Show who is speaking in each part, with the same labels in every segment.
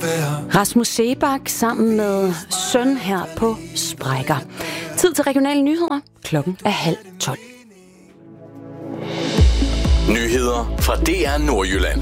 Speaker 1: Rasmus Seebach sammen med søn her på Sprækker. Tid til regionale nyheder. Klokken er 11:30.
Speaker 2: Nyheder fra DR Nordjylland.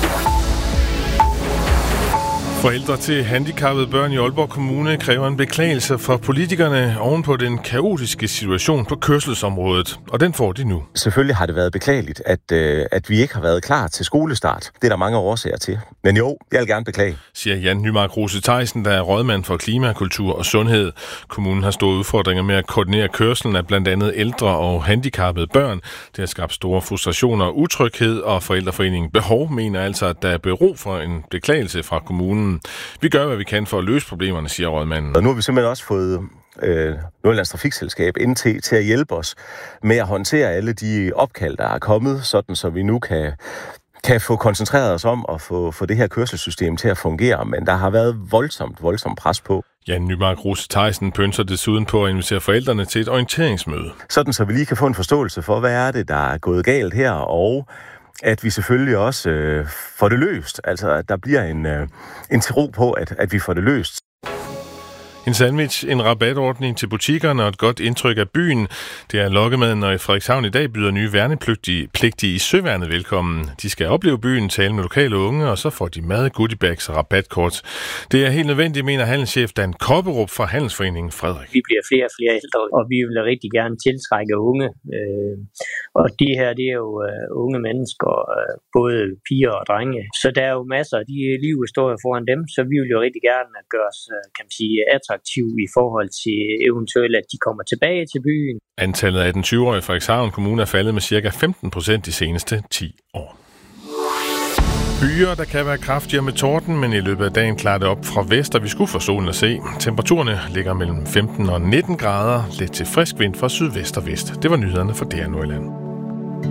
Speaker 3: Forældre til handicappede børn i Aalborg Kommune kræver en beklagelse fra politikerne ovenpå den kaotiske situation på kørselsområdet, og den får de nu.
Speaker 4: Selvfølgelig har det været beklageligt, at vi ikke har været klar til skolestart. Det er der mange årsager til. Men jo, jeg vil gerne beklage.
Speaker 3: Siger Jan Nymark Rose Theisen, der er rådmand for klima, kultur og sundhed. Kommunen har store udfordringer med at koordinere kørslen af blandt andet ældre og handicappede børn. Det har skabt store frustrationer og utryghed, og Forældreforeningen Behov mener altså, at der er brug for en beklagelse fra kommunen. Vi gør, hvad vi kan for at løse problemerne, siger rådmanden.
Speaker 4: Og nu har vi simpelthen også fået Nordjyllands Trafikselskab NT til at hjælpe os med at håndtere alle de opkald, der er kommet, sådan så vi nu kan få koncentreret os om at få det her kørselssystem til at fungere. Men der har været voldsomt pres på.
Speaker 3: Jan Nymark Rose Theisen pønser desuden på at invitere forældrene til et orienteringsmøde.
Speaker 4: Sådan så vi lige kan få en forståelse for, hvad er det, der er gået galt her, og at vi selvfølgelig også får det løst. Altså, at der bliver en tro på, at vi får det løst.
Speaker 3: En sandwich, en rabatordning til butikkerne og et godt indtryk af byen. Det er lokkemaden, når i Frederikshavn i dag byder nye værnepligtige i Søværnet velkommen. De skal opleve byen, tale med lokale unge, og så får de mad, goodiebags og rabatkort. Det er helt nødvendigt, mener handelschef Dan Kopperup fra Handelsforeningen Frederik.
Speaker 5: Vi bliver flere og flere ældre, og vi vil rigtig gerne tiltrække unge. Og de her, det er jo unge mennesker, både piger og drenge. Så der er jo masser af de livshistorier foran dem, så vi vil jo rigtig gerne gøre os, kan man sige, attraktiv i forhold til eventuelt, at de kommer tilbage til byen.
Speaker 3: Antallet af 18-20-årige i Frederikshavn Kommune er faldet med ca. 15% de seneste 10 år. Byer, der kan være kraftigere med torden, men i løbet af dagen klarer det op fra vest, og vi skulle få solen at se. Temperaturerne ligger mellem 15 og 19 grader, lidt til frisk vind fra sydvest og vest. Det var nyhederne fra DR Nordjylland.